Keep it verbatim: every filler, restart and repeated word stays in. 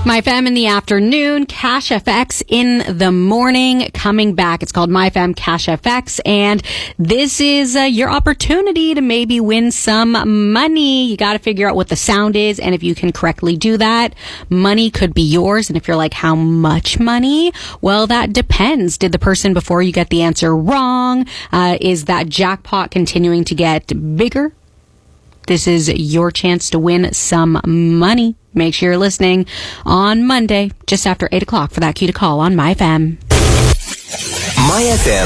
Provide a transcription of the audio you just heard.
MyFM in the afternoon, Cash F X in the morning, coming back. It's called MyFM Cash F X, and this is uh, your opportunity to maybe win some money. You got to figure out what the sound is, and if you can correctly do that, money could be yours. And if you're like, how much money? Well, that depends. Did the person before you get the answer wrong? Uh, is that jackpot continuing to get bigger? This is your chance to win some money. Make sure you're listening on Monday, just after eight o'clock, for that cue to call on MyFM. MyFM